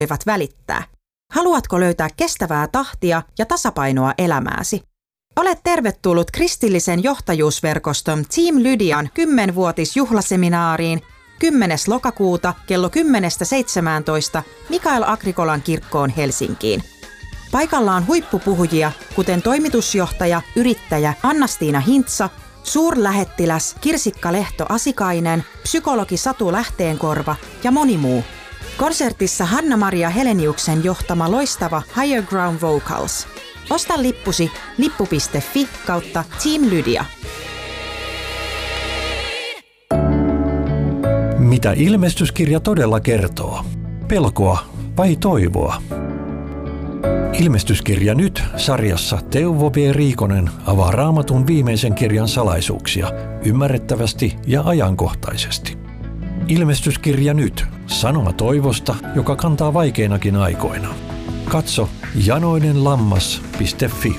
voivat välittää. Haluatko löytää kestävää tahtia ja tasapainoa elämääsi? Olet tervetullut kristillisen johtajuusverkoston Team Lydian 10-vuotisjuhlaseminaariin 10. lokakuuta kello 10-17 Mikael Agrikolan kirkkoon Helsinkiin. Paikalla on huippupuhujia, kuten toimitusjohtaja, yrittäjä Anna-Stiina Hintsa, suurlähettiläs Kirsikka Lehto-Asikainen, psykologi Satu Lähteenkorva ja moni muu. Konsertissa Hanna-Maria Heleniuksen johtama loistava Higher Ground Vocals. Osta lippusi lippu.fi/Team Lydia. Mitä ilmestyskirja todella kertoo? Pelkoa vai toivoa? Ilmestyskirja nyt -sarjassa Teuvo V. Riikonen avaa Raamatun viimeisen kirjan salaisuuksia ymmärrettävästi ja ajankohtaisesti. Ilmestyskirja nyt -sanoma toivosta, joka kantaa vaikeinakin aikoina. Katso janoinenlammas.fi.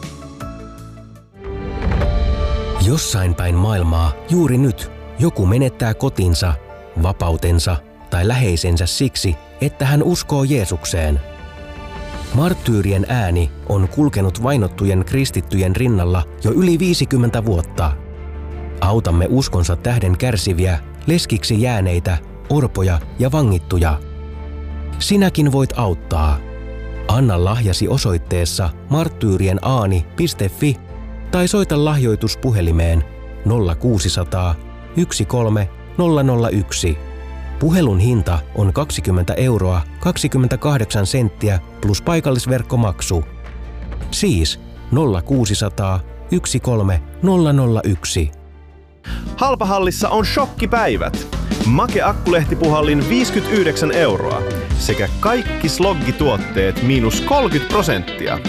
Jossain päin maailmaa juuri nyt joku menettää kotinsa, vapautensa tai läheisensä siksi, että hän uskoo Jeesukseen. Marttyyrien ääni on kulkenut vainottujen kristittyjen rinnalla jo yli 50 vuotta. Autamme uskonsa tähden kärsiviä, leskiksi jääneitä, orpoja ja vangittuja. Sinäkin voit auttaa. Anna lahjasi osoitteessa marttyyrienAani.fi tai soita lahjoituspuhelimeen 0600 13 001. Puhelun hinta on 20 € 28 senttiä plus paikallisverkkomaksu. Siis 0600 13 001. Halpahallissa on shokkipäivät. Make akkulehtipuhallin 59 € sekä kaikki sloggituotteet -30%.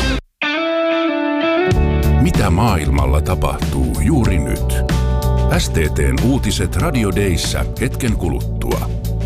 Mitä maailmalla tapahtuu juuri nyt? STT:n uutiset Radio Dayssä hetken kuluttua.